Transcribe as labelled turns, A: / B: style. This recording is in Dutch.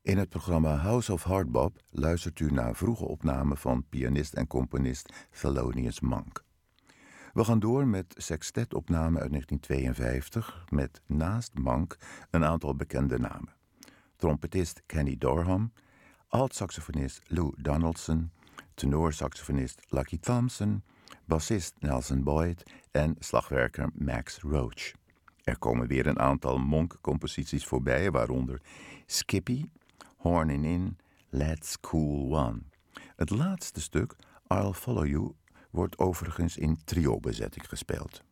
A: In het programma House of Hardbop luistert u naar vroege opnamen van pianist en componist Thelonious Monk. We gaan door met sextetopnamen uit 1952 met naast Monk een aantal bekende namen. Trompetist Kenny Dorham, alt-saxofonist Lou Donaldson, tenorsaxofonist Lucky Thompson, bassist Nelson Boyd en slagwerker Max Roach. Er komen weer een aantal Monk-composities voorbij, waaronder Skippy, Hornin' In, Let's Cool One. Het laatste stuk, I'll Follow You, wordt overigens in trio-bezetting gespeeld.